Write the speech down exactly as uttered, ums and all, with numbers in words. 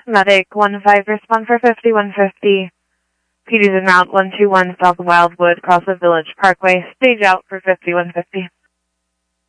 Medic one five, respond for fifty-one fifty. P D's en route one two one, south of Wildwood, cross the Village Parkway. Stage out for fifty-one fifty.